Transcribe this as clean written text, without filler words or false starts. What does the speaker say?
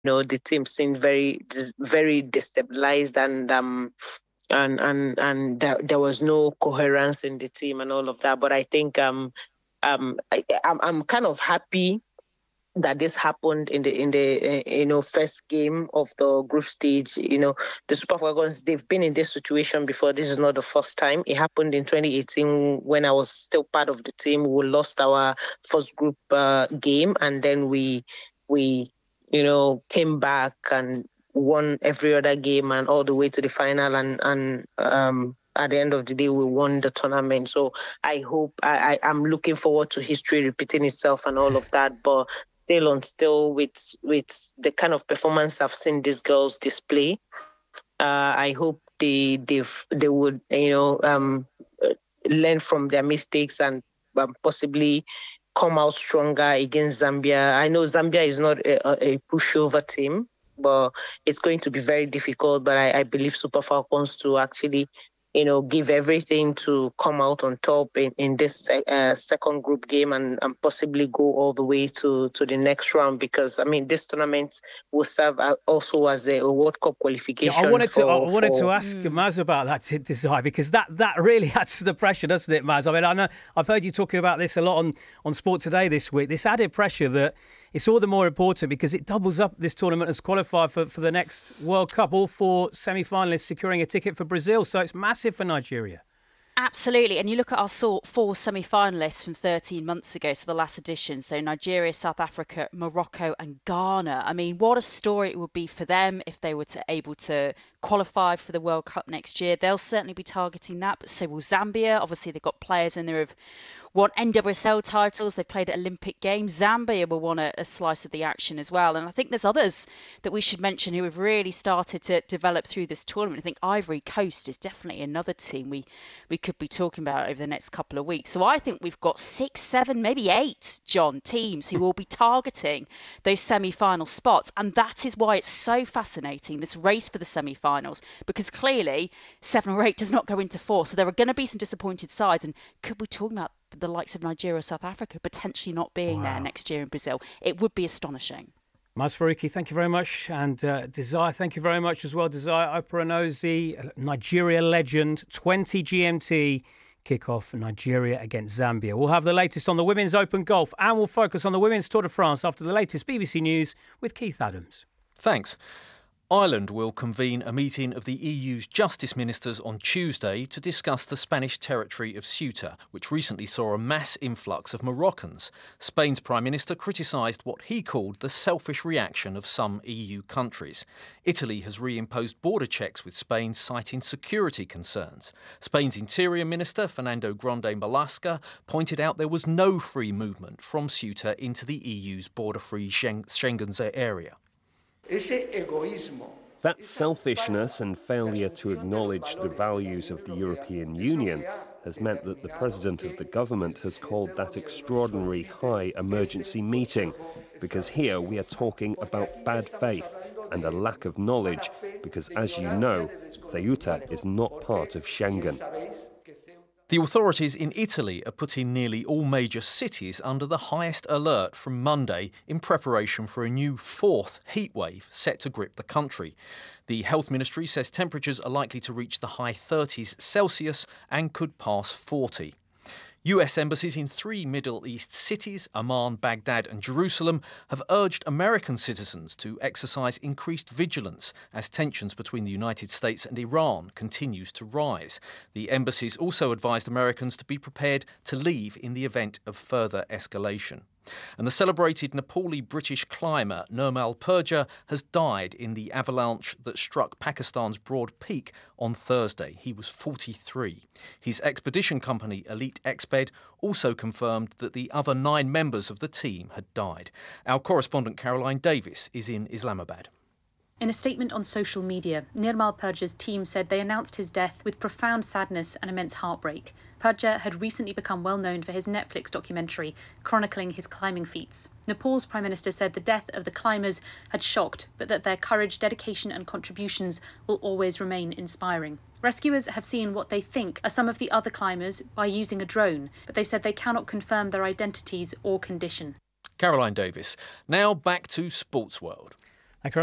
the team seemed very destabilized, and there was no coherence in the team and all of that. But I think I'm kind of happy that this happened in the first game of the group stage. The Super Falcons, they've been in this situation before. This is not the first time. It happened in 2018 when I was still part of the team. We lost our first group game, and then we came back and won every other game and all the way to the final, and at the end of the day, we won the tournament. So I hope I'm looking forward to history repeating itself and all of that. But still with the kind of performance I've seen these girls display, I hope they would learn from their mistakes and possibly come out stronger against Zambia. I know Zambia is not a pushover team, but it's going to be very difficult. But I believe Super Falcons to actually give everything to come out on top in this second group game and possibly go all the way to the next round, because, this tournament will serve also as a World Cup qualification. Yeah, I wanted to ask Maz about that, Desire, because that really adds to the pressure, doesn't it, Maz? I know I've heard you talking about this a lot on Sport Today this week, this added pressure that it's all the more important because it doubles up this tournament as qualified for the next World Cup. All 4 semi-finalists securing a ticket for Brazil. So it's massive for Nigeria. Absolutely. And you look at our 4 semi-finalists from 13 months ago, so the last edition. So Nigeria, South Africa, Morocco and Ghana. What a story it would be for them if they were able to qualify for the World Cup next year. They'll certainly be targeting that, but so will Zambia. Obviously, they've got players in there who've won NWSL titles. They've played at Olympic Games. Zambia will want a slice of the action as well. And I think there's others that we should mention who have really started to develop through this tournament. I think Ivory Coast is definitely another team we could be talking about over the next couple of weeks. So I think we've got 6, 7, maybe 8, John, teams who will be targeting those semi-final spots. And that is why it's so fascinating, this race for the semi-finals, because clearly 7 or 8 does not go into 4. So there are going to be some disappointed sides. And could we talk about the likes of Nigeria, South Africa potentially not being there next year in Brazil? It would be astonishing. Maz Faruqi, thank you very much. And Desire, thank you very much as well. Desire Operanozi, Nigeria legend, 20 GMT kick-off, Nigeria against Zambia. We'll have the latest on the Women's Open Golf and we'll focus on the Women's Tour de France after the latest BBC News with Keith Adams. Thanks. Ireland will convene a meeting of the EU's justice ministers on Tuesday to discuss the Spanish territory of Ceuta, which recently saw a mass influx of Moroccans. Spain's Prime Minister criticised what he called the selfish reaction of some EU countries. Italy has reimposed border checks with Spain, citing security concerns. Spain's Interior Minister, Fernando Grande Marlaska, pointed out there was no free movement from Ceuta into the EU's border-free Schengen area. That selfishness and failure to acknowledge the values of the European Union has meant that the President of the government has called that extraordinary high emergency meeting, because here we are talking about bad faith and a lack of knowledge, because as you know, Ceuta is not part of Schengen. The authorities in Italy are putting nearly all major cities under the highest alert from Monday in preparation for a new 4th heatwave set to grip the country. The Health Ministry says temperatures are likely to reach the high 30s Celsius and could pass 40. US embassies in 3 Middle East cities, Amman, Baghdad and Jerusalem, have urged American citizens to exercise increased vigilance as tensions between the United States and Iran continues to rise. The embassies also advised Americans to be prepared to leave in the event of further escalation. And the celebrated Nepali British climber Nirmal Purja has died in the avalanche that struck Pakistan's Broad Peak on Thursday. He was 43. His expedition company, Elite Exped, also confirmed that the other 9 members of the team had died. Our correspondent Caroline Davis is in Islamabad. In a statement on social media, Nirmal Purja's team said they announced his death with profound sadness and immense heartbreak. Purja had recently become well known for his Netflix documentary chronicling his climbing feats. Nepal's Prime Minister said the death of the climbers had shocked, but that their courage, dedication and contributions will always remain inspiring. Rescuers have seen what they think are some of the other climbers by using a drone, but they said they cannot confirm their identities or condition. Caroline Davis. Now back to Sports World.